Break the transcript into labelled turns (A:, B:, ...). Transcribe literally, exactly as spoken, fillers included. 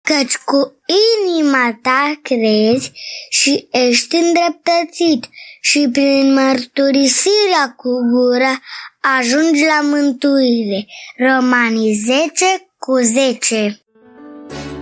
A: Căci cu inima ta crezi și ești îndreptățit și prin mărturisirea cu gura ajungi la mântuire. Romani zece cu zece.